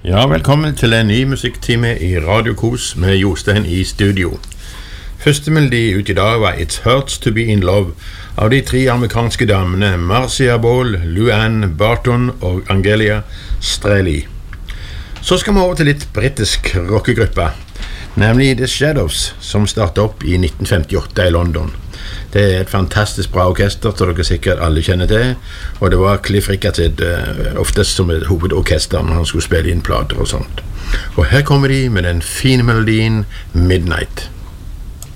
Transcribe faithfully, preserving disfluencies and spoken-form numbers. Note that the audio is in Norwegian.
Ja, velkommen til en ny musikktime i Radio Kos med Jostein i studio. Første melodi ut i dag var It Hurts to be in Love av de tre amerikanske damene Marcia Ball, Luann Barton og Angelia Strelly. Så skal vi over til litt britisk rockegruppe, nemlig The Shadows, som startet opp i nitten femtiåtte i London. Det er et fantastisk bra orkester, som dere sikkert alle kjenner til, og det var Cliff Richard uh, oftest som et hovedorkester når han skulle spille inn plater og sånt. Og her kommer de med den fine melodien Midnight.